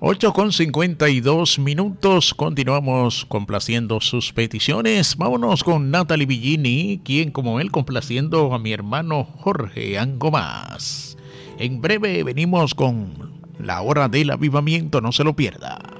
8:52. Continuamos complaciendo sus peticiones. Vámonos con Natalie Villini, quien como él complaciendo a mi hermano Jorge Angomás. En breve venimos con la hora del avivamiento, no se lo pierda.